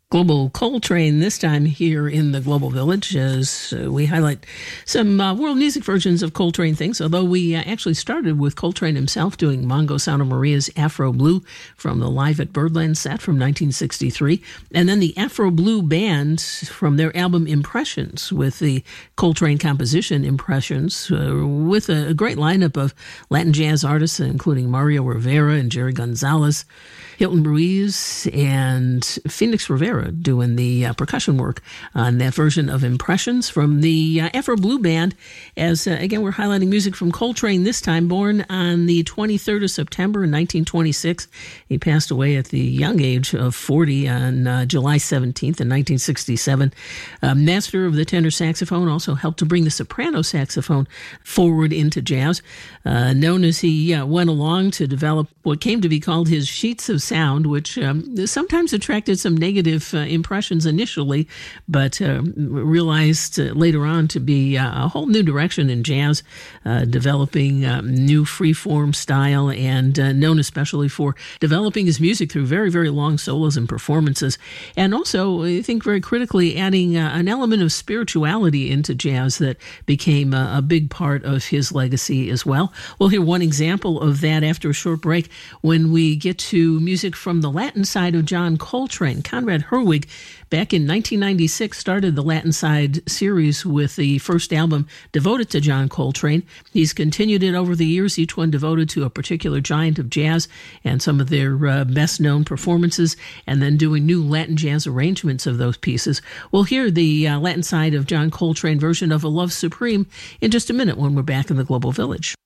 Global Coltrane, this time here in the Global Village, as we highlight some world music versions of Coltrane things, although we actually started with Coltrane himself doing Mongo Santa Maria's Afro Blue from the Live at Birdland set from 1963, and then the Afro Blue Band from their album Impressions with the Coltrane composition Impressions, with a great lineup of Latin jazz artists, including Mario Rivera and Jerry Gonzalez, Hilton Ruiz, and Phoenix Rivera doing the percussion work on that version of Impressions from the Afro Blue Band. As again, we're highlighting music from Coltrane, this time born on the 23rd of September in 1926. He passed away at the young age of 40 on July 17th in 1967. Master of the tenor saxophone, also helped to bring the soprano saxophone forward into jazz. Known as he went along to develop what came to be called his sheets of sound, which sometimes attracted some negative impressions initially, but realized later on to be a whole new direction in jazz, developing new freeform style, and known especially for developing his music through very, very long solos and performances. And also, I think very critically, adding an element of spirituality into jazz that became a big part of his legacy as well. We'll hear one example of that after a short break when we get to music from the Latin side of John Coltrane. Conrad Herwig, back in 1996, started the Latin Side series with the first album devoted to John Coltrane. He's continued it over the years, each one devoted to a particular giant of jazz and some of their best-known performances, and then doing new Latin jazz arrangements of those pieces. We'll hear the Latin Side of John Coltrane version of A Love Supreme in just a minute when we're back in the Global Village.